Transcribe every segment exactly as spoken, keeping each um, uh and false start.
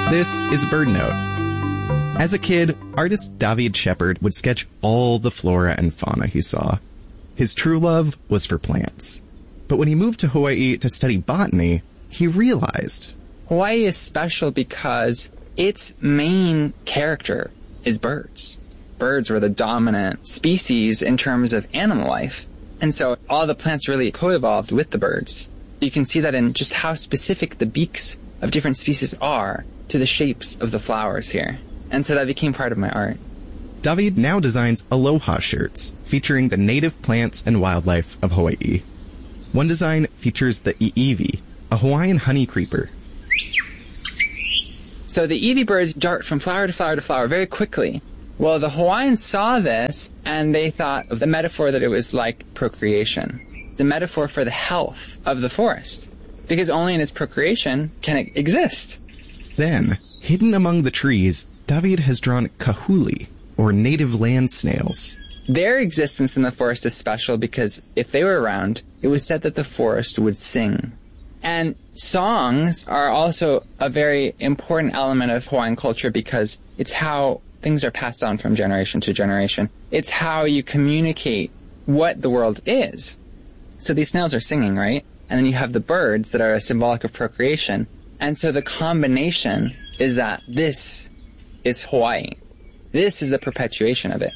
This is BirdNote. As a kid, artist David Shepard would sketch all the flora and fauna he saw. His true love was for plants. But when he moved to Hawaii to study botany, he realized Hawaii is special because its main character is birds. Birds were the dominant species in terms of animal life. And so all the plants really co-evolved with the birds. You can see that in just how specific the beaks of different species are to the shapes of the flowers here. And so that became part of my art. David now designs aloha shirts featuring the native plants and wildlife of Hawaii. One design features the iiwi, a Hawaiian honey creeper. So the iiwi birds dart from flower to flower to flower very quickly. Well, the Hawaiians saw this, and they thought of the metaphor that it was like procreation, the metaphor for the health of the forest, because only in its procreation can it exist. Then, hidden among the trees, David has drawn kahuli, or native land snails. Their existence in the forest is special because if they were around, it was said that the forest would sing. And songs are also a very important element of Hawaiian culture because it's how things are passed on from generation to generation. It's how you communicate what the world is. So these snails are singing, right? And then you have the birds that are symbolic of procreation. And so the combination is that this is Hawaii. This is the perpetuation of it.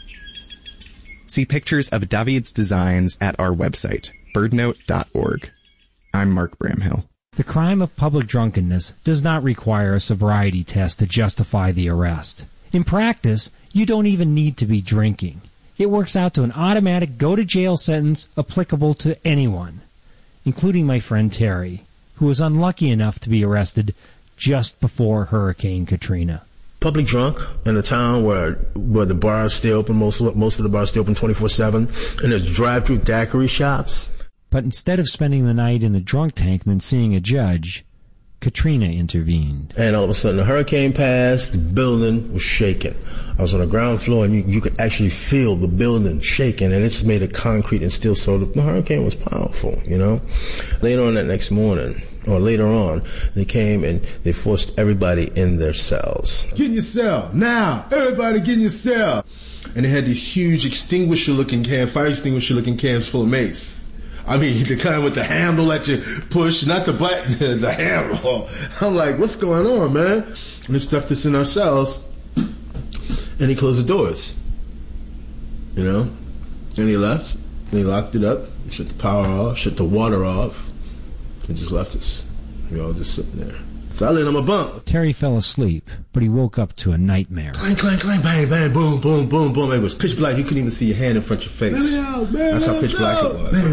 See pictures of David's designs at our website, birdnote dot org. I'm Mark Bramhill. The crime of public drunkenness does not require a sobriety test to justify the arrest. In practice, you don't even need to be drinking. It works out to an automatic go-to-jail sentence applicable to anyone, including my friend Terry, who was unlucky enough to be arrested just before Hurricane Katrina. Public drunk in a town where where the bars stay open, most of, most of the bars stay open twenty-four seven, and there's drive-through daiquiri shops. But instead of spending the night in the drunk tank and then seeing a judge, Katrina intervened. And all of a sudden, the hurricane passed, the building was shaking. I was on the ground floor, and you, you could actually feel the building shaking, and it's made of concrete and steel, so the, the hurricane was powerful, you know. Later on that next morning, or later on, they came and they forced everybody in their cells. Get in your cell, now! Everybody get in your cell! And they had these huge extinguisher-looking cans, fire extinguisher-looking cans full of mace. I mean, the kind with the handle that you push, not the button, the handle. I'm like, what's going on, man? And they stuffed us in our cells, and he closed the doors, you know? And he left, and he locked it up, shut the power off, shut the water off, and just left us. We all just sitting there. So I laid on my bunk. Terry fell asleep, but he woke up to a nightmare. Clang, clang, clang, bang, bang, boom, boom, boom, boom. It was pitch black. You couldn't even see your hand in front of your face. That's how pitch black it was.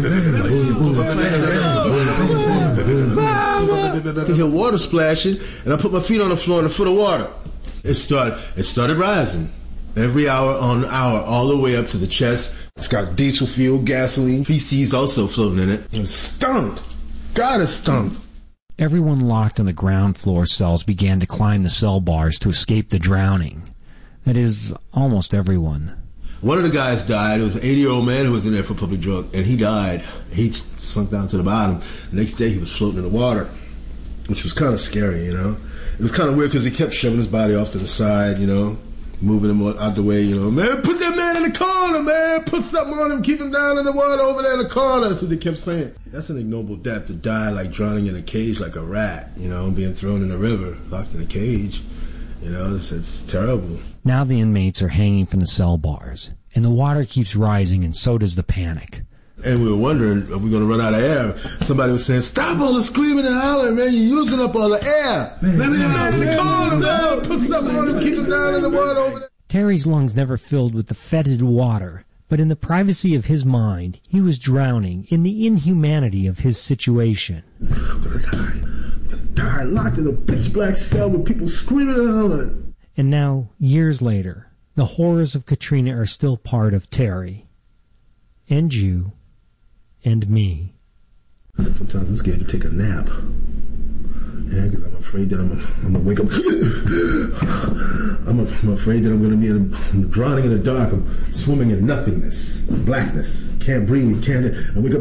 I could hear water splashing, and I put my feet on the floor in a foot of water. It started, it started rising. Every hour on hour, all the way up to the chest. It's got diesel fuel, gasoline, feces also floating in it. It stunk. God, it stunk. Everyone locked in the ground floor cells began to climb the cell bars to escape the drowning. That is, almost everyone. One of the guys died. It was an eighty-year-old man who was in there for public drunk, and he died. He sunk down to the bottom. The next day, he was floating in the water, which was kind of scary, you know. It was kind of weird because he kept shoving his body off to the side, you know, moving him out the way, you know. Man, put that man in the corner, man. Put something on him. Keep him down in the water over there in the corner. That's what they kept saying. That's an ignoble death, to die like drowning in a cage like a rat, you know, being thrown in a river, locked in a cage. You know, it's, it's terrible. Now the inmates are hanging from the cell bars, and the water keeps rising, and so does the panic. And we were wondering, are we going to run out of air? Somebody was saying, stop all the screaming and hollering, man. You're using up all the air. Man, Let me man, in the corner, man. Put something on him, keep him down in the water over there. Terry's lungs never filled with the fetid water, but in the privacy of his mind, he was drowning in the inhumanity of his situation. I'm going to die. I'm going to die locked in a pitch black cell with people screaming and hollering. And now, years later, the horrors of Katrina are still part of Terry. And you. And me. Sometimes I'm scared to take a nap. Yeah, because I'm afraid that I'm I'm gonna wake up. I'm, a, I'm afraid that I'm gonna be in a, I'm drowning in the dark. I'm swimming in nothingness, blackness. Can't breathe. Can't. I wake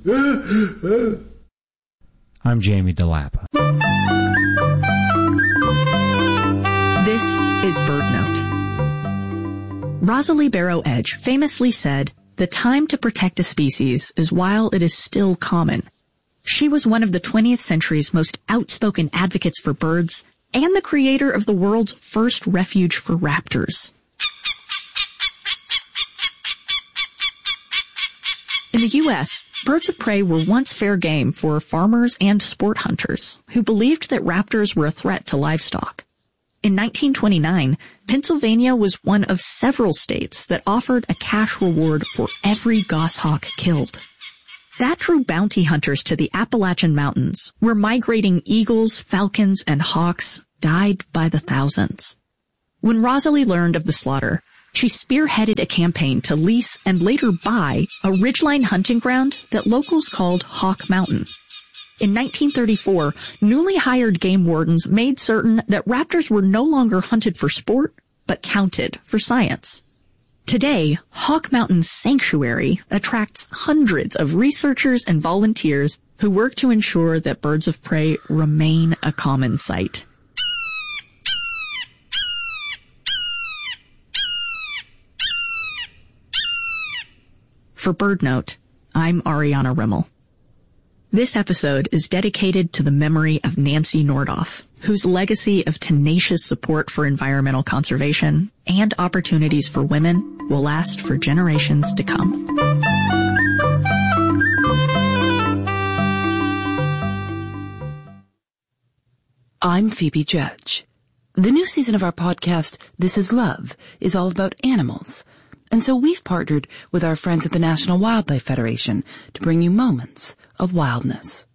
up. I'm Jamie DeLappa. Rosalie Barrow Edge famously said, "The time to protect a species is while it is still common." She was one of the twentieth century's most outspoken advocates for birds and the creator of the world's first refuge for raptors. In the U S, birds of prey were once fair game for farmers and sport hunters who believed that raptors were a threat to livestock. In nineteen twenty-nine, Pennsylvania was one of several states that offered a cash reward for every goshawk killed. That drew bounty hunters to the Appalachian Mountains, where migrating eagles, falcons, and hawks died by the thousands. When Rosalie learned of the slaughter, she spearheaded a campaign to lease and later buy a ridgeline hunting ground that locals called Hawk Mountain. In nineteen thirty-four, newly hired game wardens made certain that raptors were no longer hunted for sport, but counted for science. Today, Hawk Mountain Sanctuary attracts hundreds of researchers and volunteers who work to ensure that birds of prey remain a common sight. For BirdNote, I'm Ariana Rimmel. This episode is dedicated to the memory of Nancy Nordoff, whose legacy of tenacious support for environmental conservation and opportunities for women will last for generations to come. I'm Phoebe Judge. The new season of our podcast, This Is Love, is all about animals. And so we've partnered with our friends at the National Wildlife Federation to bring you moments of wildness.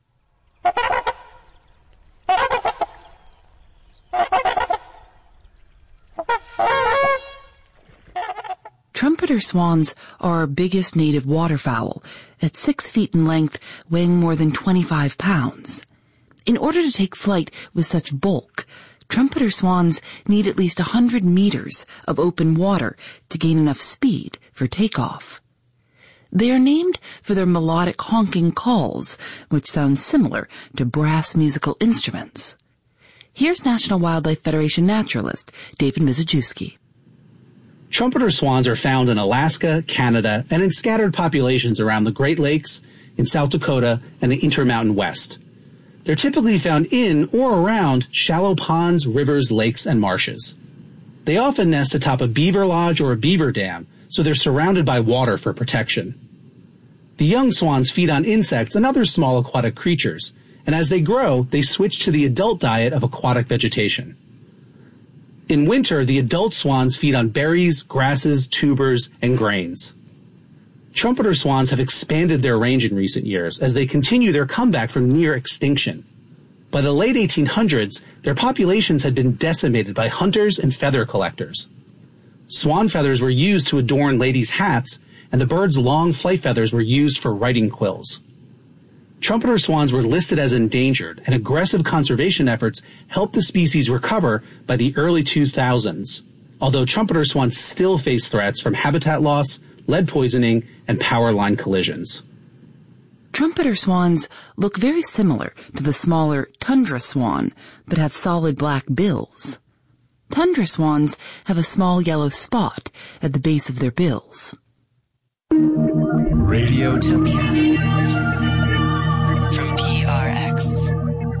Trumpeter swans are our biggest native waterfowl, at six feet in length, weighing more than twenty-five pounds. In order to take flight with such bulk, trumpeter swans need at least one hundred meters of open water to gain enough speed for takeoff. They are named for their melodic honking calls, which sound similar to brass musical instruments. Here's National Wildlife Federation naturalist David Mizejewski. Trumpeter swans are found in Alaska, Canada, and in scattered populations around the Great Lakes, in South Dakota, and the Intermountain West. They're typically found in or around shallow ponds, rivers, lakes, and marshes. They often nest atop a beaver lodge or a beaver dam, so they're surrounded by water for protection. The young swans feed on insects and other small aquatic creatures, and as they grow, they switch to the adult diet of aquatic vegetation. In winter, the adult swans feed on berries, grasses, tubers, and grains. Trumpeter swans have expanded their range in recent years as they continue their comeback from near extinction. By the late eighteen hundreds, their populations had been decimated by hunters and feather collectors. Swan feathers were used to adorn ladies' hats, and the bird's long flight feathers were used for writing quills. Trumpeter swans were listed as endangered, and aggressive conservation efforts helped the species recover by the early two thousands, although trumpeter swans still face threats from habitat loss, lead poisoning, and power line collisions. Trumpeter swans look very similar to the smaller tundra swan, but have solid black bills. Tundra swans have a small yellow spot at the base of their bills. Radiotopia.